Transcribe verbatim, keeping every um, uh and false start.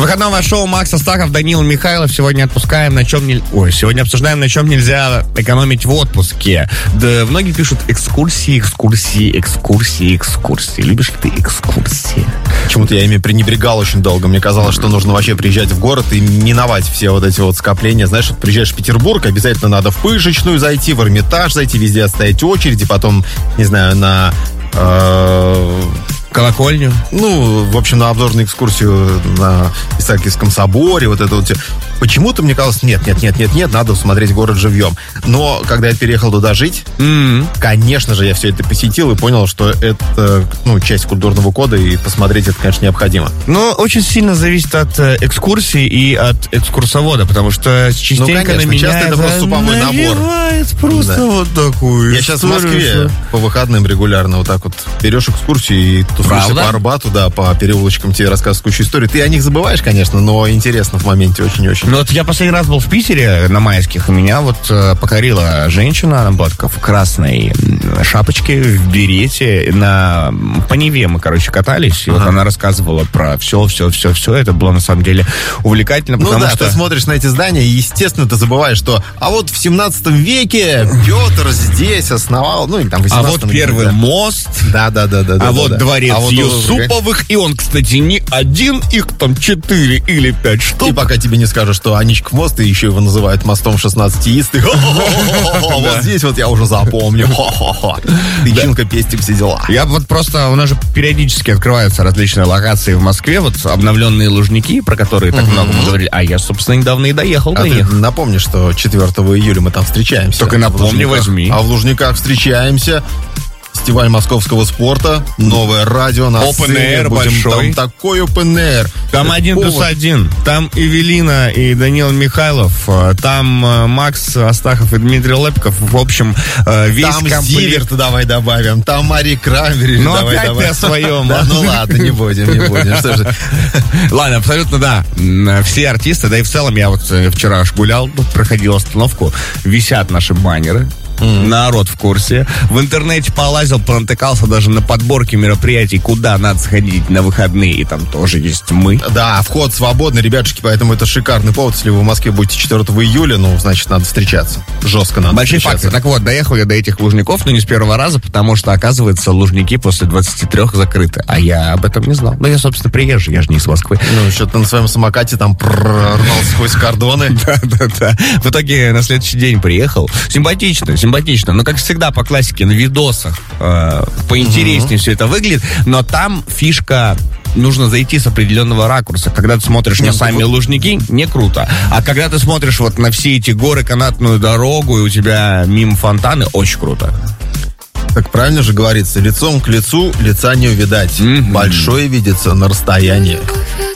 Выходного шоу Макс Астахов, Данил Михайлов. Сегодня отпускаем, на чем не... Ой, сегодня обсуждаем, на чем нельзя экономить в отпуске. Да, многие пишут экскурсии, экскурсии, экскурсии, экскурсии. Любишь ли ты экскурсии? Почему-то я ими пренебрегал очень долго. Мне казалось, что нужно вообще приезжать в город и миновать все вот эти вот скопления. Знаешь, вот приезжаешь в Петербург, обязательно надо в Пышечную зайти, в Эрмитаж зайти, везде отстоять очередь, и потом, не знаю, на... Э- Колокольню? Ну, в общем, на обзорную экскурсию на Исаакиевском соборе, вот это вот. Почему-то мне казалось, нет, нет, нет, нет, нет, надо смотреть город живьем. Но когда я переехал туда жить, mm-hmm. конечно же, я все это посетил и понял, что это, ну, часть культурного кода, и посмотреть это, конечно, необходимо. Ну, очень сильно зависит от экскурсии и от экскурсовода, потому что частенько ну, конечно, на меня часто это просто суповой набор. Просто да. вот такую Я сейчас в Москве по выходным регулярно вот так вот берешь экскурсию и тусуешься по Арбату, да, по переулочкам, тебе рассказывают кучу историй. Ты о них забываешь, конечно, но интересно в моменте очень-очень. Ну вот я последний раз был в Питере на майских, и меня вот э, покорила женщина, она была такая в красной шапочке, в берете, на... по Неве мы, короче, катались, и ага. вот она рассказывала про все, все, все, все, это было на самом деле увлекательно, потому ну да, что... ты смотришь на эти здания, и, естественно, ты забываешь, что, а вот в семнадцатом веке Петр здесь основал, ну, или там в восемнадцатом А вот первый да. мост, да-да-да, а да, вот да. дворец а вот Юсуповых, и он, кстати, не один, их там четыре или пять штук. И пока тебе не скажут, что Аничков мост, и еще его называют мостом шестнадцатиистых. Вот здесь вот я уже запомню. Тычинка, пестик, все дела. Я вот просто, у нас же периодически открываются различные локации в Москве, вот обновленные Лужники, про которые так много мы говорили, а я, собственно, недавно и доехал до них. Напомни, что четвёртого июля мы там встречаемся. Только напомни, возьми. А в Лужниках встречаемся. Фестиваль московского спорта, новое радио на Open Air будем, большой. Там такой Open Air. Там один плюс один. Там Эвелина и Данил Михайлов. Там Макс Астахов и Дмитрий Лепиков. В общем, весь там комплект. Зиверт давай добавим. Там Мари Крамбери. Ну давай, опять давай. ты о своем. Да, ну ладно, не будем, не будем. Что же? Ладно, абсолютно да. Все артисты, да и в целом я вот вчера аж гулял, проходил остановку. Висят наши баннеры. Mm-hmm. Народ в курсе. В интернете полазил, понатыкался даже на подборке мероприятий, куда надо сходить на выходные, и там тоже есть мы. Да, вход свободный, ребятушки, поэтому это шикарный повод. Если вы в Москве будете четвёртого июля, ну, значит, надо встречаться. Жестко надо Большие встречаться. факты. Так вот, доехал я до этих Лужников, но не с первого раза, потому что, оказывается, Лужники после двадцати трёх закрыты. А я об этом не знал. Ну, я, собственно, приезжий, я же не из Москвы. Ну, что-то на своем самокате там прорвался сквозь кордоны. Да-да-да. В итоге на следующий день приехал. Симпатично, симпатично. Ну, как всегда, по классике, на видосах э, поинтереснее uh-huh. все это выглядит, но там фишка... Нужно зайти с определенного ракурса. Когда ты смотришь Нет, на сами вот... Лужники, не круто. А когда ты смотришь вот на все эти горы, канатную дорогу, и у тебя мимо фонтаны, очень круто. Так правильно же говорится, лицом к лицу лица не увидать. Mm-hmm. Большое видится на расстоянии.